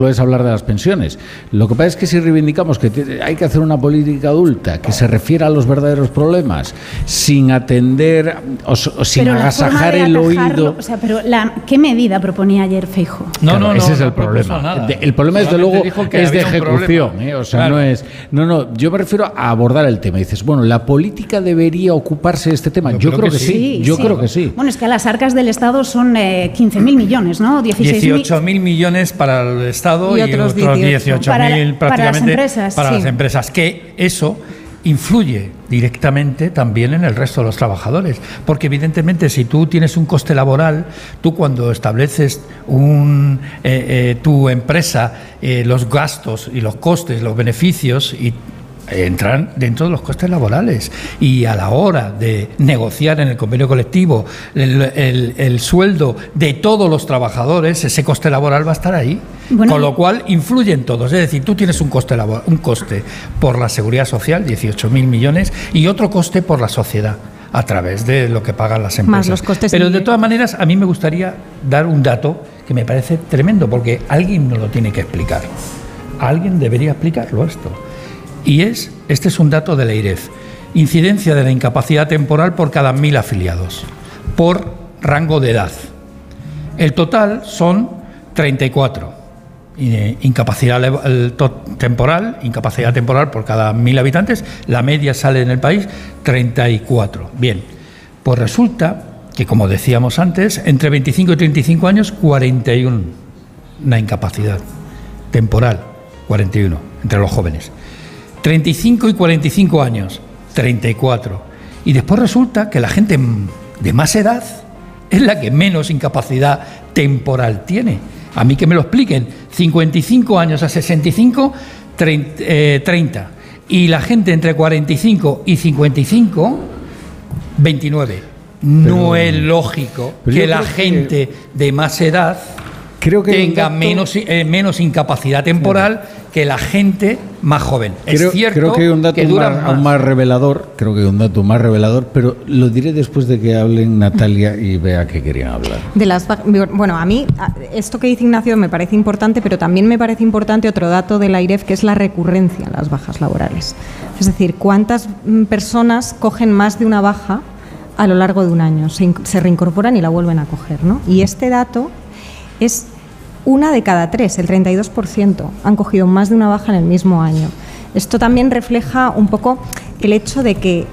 es hablar de las pensiones. Lo que pasa es que si reivindicamos que hay que hacer una política adulta que se refiera a los verdaderos problemas sin atender o sin agasajar el oído. O sea, pero ¿qué medida proponía ayer Feijóo? No, ese es el problema. El problema, desde luego, es de ejecución. O sea, claro. Yo me refiero a abordar el tema. Dices, bueno, la política debería ocuparse de este tema. Yo creo que sí. Yo creo que sí. Bueno, es que las arcas del Estado son 15.000 millones, ¿no? 18.000 millones para el Estado. Y otros 18.000 prácticamente para las empresas, que eso influye directamente también en el resto de los trabajadores, porque evidentemente si tú tienes un coste laboral, tú cuando estableces tu empresa, los gastos y los costes, los beneficios y entran dentro de los costes laborales, y a la hora de negociar en el convenio colectivo el sueldo de todos los trabajadores, ese coste laboral va a estar ahí, con lo cual influyen todos. Es decir, tú tienes un coste por la seguridad social, 18.000 millones, y otro coste por la sociedad a través de lo que pagan las empresas. Más los costes. Pero de todas maneras, a mí me gustaría dar un dato que me parece tremendo, porque alguien nos lo tiene que explicar. Alguien debería explicarlo esto. Y este es un dato de la IREF. Incidencia de la incapacidad temporal por cada 1.000 afiliados, por rango de edad. El total son 34. Incapacidad temporal por cada 1.000 habitantes. La media sale en el país 34. Bien, pues resulta que, como decíamos antes, entre 25 y 35 años, 41. Una incapacidad temporal, 41, entre los jóvenes. 35 y 45 años, 34. Y después resulta que la gente de más edad es la que menos incapacidad temporal tiene. A mí que me lo expliquen. 55 años a 65, 30. Y la gente entre 45 y 55, 29. No es lógico que la gente de más edad tenga menos incapacidad temporal que la gente más joven. Es cierto, creo que hay un dato más revelador, pero lo diré después de que hablen Natalia y Bea que querían hablar. Bueno, a mí esto que dice Ignacio me parece importante, pero también me parece importante otro dato de la IREF, que es la recurrencia en las bajas laborales. Es decir, cuántas personas cogen más de una baja a lo largo de un año, se reincorporan y la vuelven a coger, ¿no? Y este dato es 1 de cada 3, el 32%, han cogido más de una baja en el mismo año. Esto también refleja un poco el hecho de que,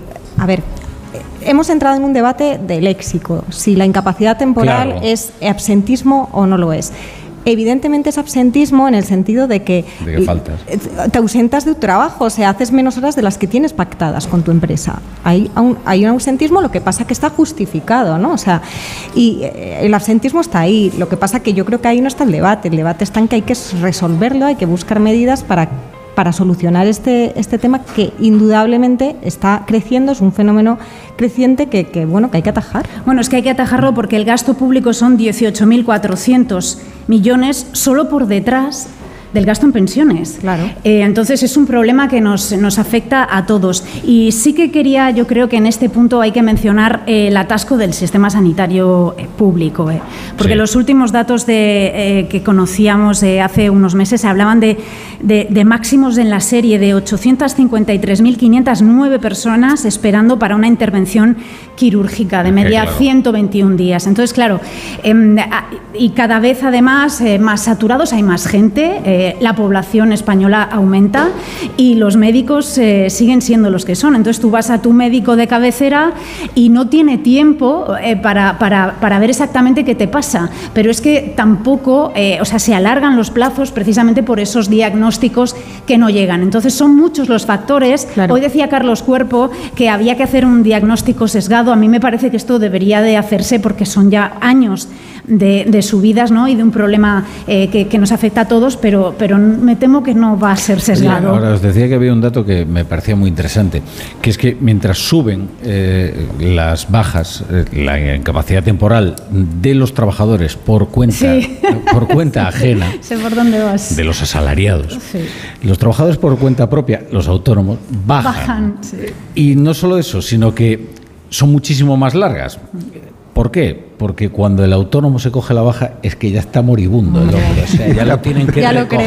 hemos entrado en un debate de léxico, si la incapacidad temporal es absentismo o no lo es. Evidentemente es absentismo en el sentido de que faltas. Te ausentas de tu trabajo, o sea, haces menos horas de las que tienes pactadas con tu empresa. Hay un ausentismo, lo que pasa que está justificado, ¿no? O sea, y el absentismo está ahí. Lo que pasa que yo creo que ahí no está el debate. El debate está en que hay que resolverlo, hay que buscar medidas para solucionar este tema que indudablemente está creciendo, es un fenómeno creciente que hay que atajar. Bueno, es que hay que atajarlo porque el gasto público son 18.400 millones solo por detrás del gasto en pensiones. Claro. Entonces es un problema que nos afecta a todos. Y sí que yo creo que en este punto hay que mencionar el atasco del sistema sanitario público. Porque los últimos datos que conocíamos hace unos meses hablaban de máximos en la serie de 853.509 personas esperando para una intervención quirúrgica, de media 121 días. Entonces, claro, y cada vez además más saturados, hay más gente, la población española aumenta y los médicos siguen siendo los que son. Entonces tú vas a tu médico de cabecera y no tiene tiempo para ver exactamente qué te pasa, pero es que tampoco, se alargan los plazos precisamente por esos diagnósticos que no llegan. Entonces son muchos los factores. Claro. Hoy decía Carlos Cuerpo que había que hacer un diagnóstico sesgado. A mí me parece que esto debería de hacerse porque son ya años de subidas, ¿no? Y de un problema que nos afecta a todos, pero me temo que no va a ser sesgado. Ahora os decía que había un dato que me parecía muy interesante, que es que mientras suben las bajas, la incapacidad temporal de los trabajadores por cuenta ajena, sé por dónde vas, de los asalariados, los trabajadores por cuenta propia, los autónomos, bajan. Y no solo eso, sino que son muchísimo más largas. ¿Por qué? Porque cuando el autónomo se coge la baja es que ya está moribundo el hombre, o sea, ya lo tienen que recoger.